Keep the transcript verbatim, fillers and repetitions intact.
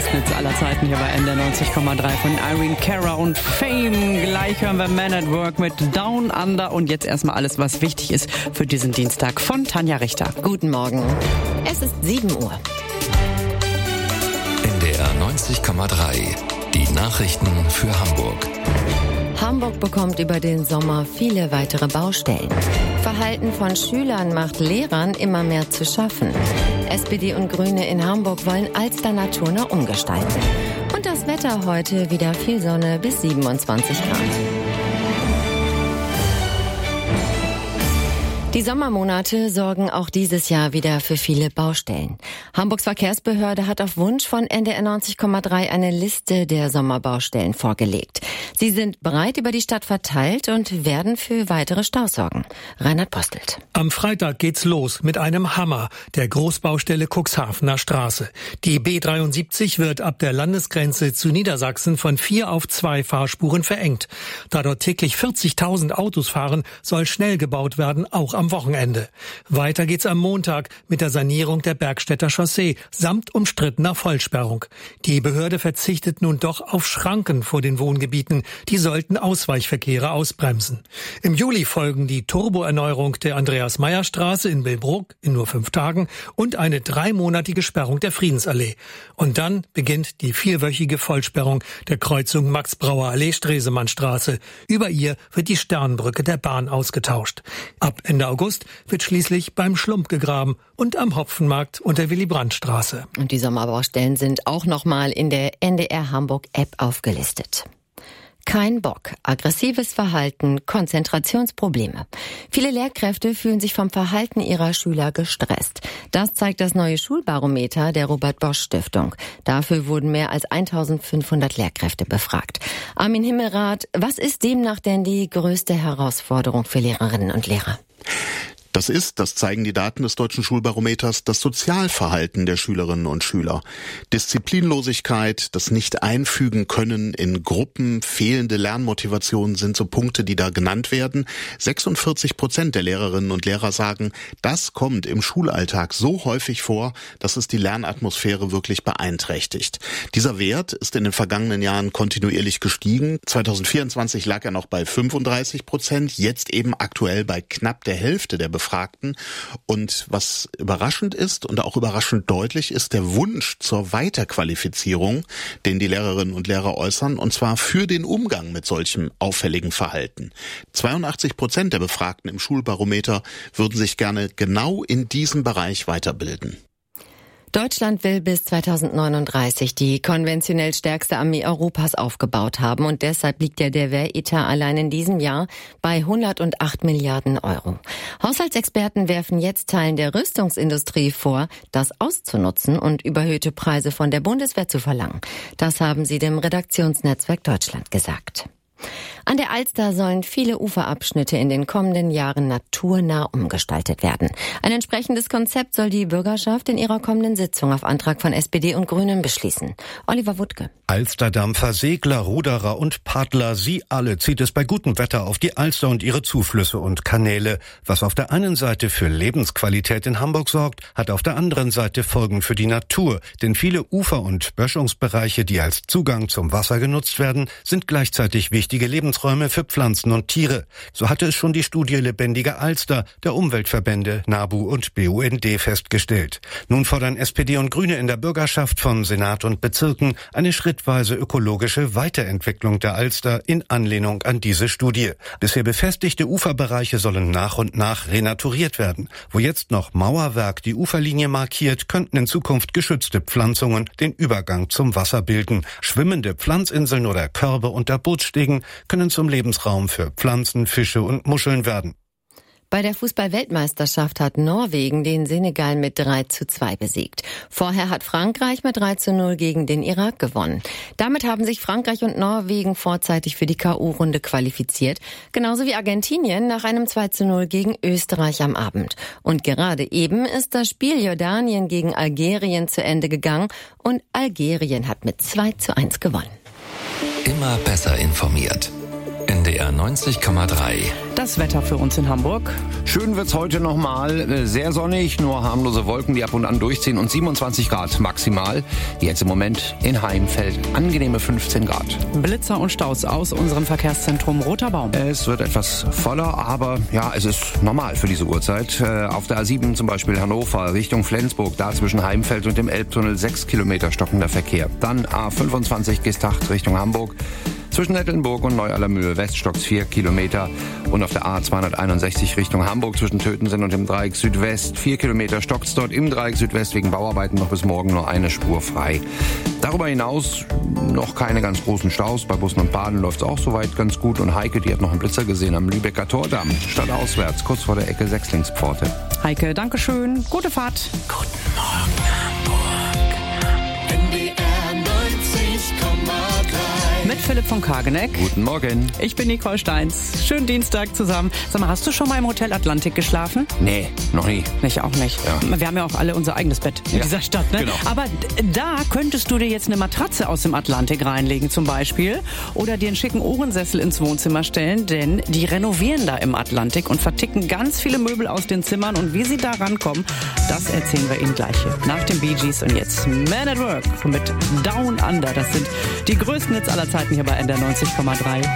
Besten aller Zeiten hier bei N D R neunzig Komma drei von Irene Cara und Fame. Gleich hören wir Man at Work mit Down Under und jetzt erstmal alles, was wichtig ist für diesen Dienstag von Tanja Richter. Guten Morgen. Es ist sieben Uhr. N D R neunzig Komma drei. Die Nachrichten für Hamburg. Hamburg bekommt über den Sommer viele weitere Baustellen. Verhalten von Schülern macht Lehrern immer mehr zu schaffen. S P D und Grüne in Hamburg wollen Alster naturnah umgestalten. Und das Wetter heute wieder viel Sonne bis siebenundzwanzig Grad. Die Sommermonate sorgen auch dieses Jahr wieder für viele Baustellen. Hamburgs Verkehrsbehörde hat auf Wunsch von N D R neunzig Komma drei eine Liste der Sommerbaustellen vorgelegt. Sie sind breit über die Stadt verteilt und werden für weitere Staus sorgen. Reinhard Postelt. Am Freitag geht's los mit einem Hammer, der Großbaustelle Cuxhavener Straße. Die B dreiundsiebzig wird ab der Landesgrenze zu Niedersachsen von vier auf zwei Fahrspuren verengt. Da dort täglich vierzigtausend Autos fahren, soll schnell gebaut werden, auch am Wochenende. Weiter geht's am Montag mit der Sanierung der Bergstädter Chaussee samt umstrittener Vollsperrung. Die Behörde verzichtet nun doch auf Schranken vor den Wohngebieten. Die sollten Ausweichverkehre ausbremsen. Im Juli folgen die Turboerneuerung der Andreas-Meyer-Straße in Billbrook in nur fünf Tagen und eine dreimonatige Sperrung der Friedensallee. Und dann beginnt die vierwöchige Vollsperrung der Kreuzung Max-Brauer-Allee-Stresemannstraße. Über ihr wird die Sternbrücke der Bahn ausgetauscht. Ab Ende August wird schließlich beim Schlump gegraben und am Hopfenmarkt unter Willy-Brandt-Straße. Und die Sommerbaustellen sind auch nochmal in der N D R Hamburg-App aufgelistet. Kein Bock, aggressives Verhalten, Konzentrationsprobleme. Viele Lehrkräfte fühlen sich vom Verhalten ihrer Schüler gestresst. Das zeigt das neue Schulbarometer der Robert-Bosch-Stiftung. Dafür wurden mehr als eintausendfünfhundert Lehrkräfte befragt. Armin Himmelrath, was ist demnach denn die größte Herausforderung für Lehrerinnen und Lehrer? Das ist, das zeigen die Daten des Deutschen Schulbarometers, das Sozialverhalten der Schülerinnen und Schüler. Disziplinlosigkeit, das Nicht-Einfügen können in Gruppen, fehlende Lernmotivation sind so Punkte, die da genannt werden. sechsundvierzig Prozent der Lehrerinnen und Lehrer sagen, das kommt im Schulalltag so häufig vor, dass es die Lernatmosphäre wirklich beeinträchtigt. Dieser Wert ist in den vergangenen Jahren kontinuierlich gestiegen. zweitausendvierundzwanzig lag er noch bei fünfunddreißig Prozent, jetzt eben aktuell bei knapp der Hälfte der Befragten. Und was überraschend ist und auch überraschend deutlich ist der Wunsch zur Weiterqualifizierung, den die Lehrerinnen und Lehrer äußern, und zwar für den Umgang mit solchem auffälligen Verhalten. zweiundachtzig Prozent der Befragten im Schulbarometer würden sich gerne genau in diesem Bereich weiterbilden. Deutschland will bis zweitausendneununddreißig die konventionell stärkste Armee Europas aufgebaut haben und deshalb liegt ja der Wehretat allein in diesem Jahr bei hundertacht Milliarden Euro. Haushaltsexperten werfen jetzt Teilen der Rüstungsindustrie vor, das auszunutzen und überhöhte Preise von der Bundeswehr zu verlangen. Das haben sie dem Redaktionsnetzwerk Deutschland gesagt. An der Alster sollen viele Uferabschnitte in den kommenden Jahren naturnah umgestaltet werden. Ein entsprechendes Konzept soll die Bürgerschaft in ihrer kommenden Sitzung auf Antrag von S P D und Grünen beschließen. Oliver Wuttke. Alsterdampfer, Segler, Ruderer und Paddler, sie alle zieht es bei gutem Wetter auf die Alster und ihre Zuflüsse und Kanäle. Was auf der einen Seite für Lebensqualität in Hamburg sorgt, hat auf der anderen Seite Folgen für die Natur. Denn viele Ufer- und Böschungsbereiche, die als Zugang zum Wasser genutzt werden, sind gleichzeitig wichtige Lebensräume für Pflanzen und Tiere. So hatte es schon die Studie Lebendige Alster der Umweltverbände NABU und B U N D festgestellt. Nun fordern S P D und Grüne in der Bürgerschaft von Senat und Bezirken eine schrittweise ökologische Weiterentwicklung der Alster in Anlehnung an diese Studie. Bisher befestigte Uferbereiche sollen nach und nach renaturiert werden. Wo jetzt noch Mauerwerk die Uferlinie markiert, könnten in Zukunft geschützte Pflanzungen den Übergang zum Wasser bilden. Schwimmende Pflanzinseln oder Körbe unter Bootsstegen können zum Lebensraum für Pflanzen, Fische und Muscheln werden. Bei der Fußball-Weltmeisterschaft hat Norwegen den Senegal mit drei zu zwei besiegt. Vorher hat Frankreich mit drei zu null gegen den Irak gewonnen. Damit haben sich Frankreich und Norwegen vorzeitig für die K O-Runde qualifiziert, genauso wie Argentinien nach einem zwei zu null gegen Österreich am Abend. Und gerade eben ist das Spiel Jordanien gegen Algerien zu Ende gegangen und Algerien hat mit zwei zu eins gewonnen. Immer besser informiert. N N D R neunzig Komma drei. Das Wetter für uns in Hamburg. Schön wird's heute nochmal. Sehr sonnig, nur harmlose Wolken, die ab und an durchziehen und siebenundzwanzig Grad maximal. Jetzt im Moment in Heimfeld angenehme fünfzehn Grad. Blitzer und Staus aus unserem Verkehrszentrum Roter Baum. Es wird etwas voller, aber ja, es ist normal für diese Uhrzeit. Auf der A sieben zum Beispiel Hannover Richtung Flensburg, da zwischen Heimfeld und dem Elbtunnel sechs Kilometer stockender Verkehr. Dann A fünfundzwanzig Gestacht Richtung Hamburg. Zwischen Nettelnburg und Neu-Allermühl West stockt's vier Kilometer. Und auf der A zweihunderteinundsechzig Richtung Hamburg zwischen Tötensen und dem Dreieck Südwest vier Kilometer stockt's dort im Dreieck Südwest wegen Bauarbeiten noch bis morgen nur eine Spur frei. Darüber hinaus noch keine ganz großen Staus. Bei Bussen und Bahnen läuft's auch soweit ganz gut. Und Heike, die hat noch einen Blitzer gesehen am Lübecker Tordamm. Stadtauswärts, kurz vor der Ecke Sechslingspforte. Heike, danke schön. Gute Fahrt. Guten Morgen, Hamburg. N D R neunzig Komma drei. Mit Philipp von Kageneck. Guten Morgen. Ich bin Nicole Steins. Schönen Dienstag zusammen. Sag mal, hast du schon mal im Hotel Atlantik geschlafen? Nee, noch nie. Ich auch nicht. Ja. Wir haben ja auch alle unser eigenes Bett in Ja, dieser Stadt. Ne? genau. Aber d- da könntest du dir jetzt eine Matratze aus dem Atlantik reinlegen zum Beispiel. Oder dir einen schicken Ohrensessel ins Wohnzimmer stellen. Denn die renovieren da im Atlantik und verticken ganz viele Möbel aus den Zimmern. Und wie sie da rankommen, das erzählen wir Ihnen gleich hier. Nach den Bee Gees und jetzt Man at Work mit Down Under. Das sind die größten Hits aller Zeiten hier bei N D R neunzig Komma drei.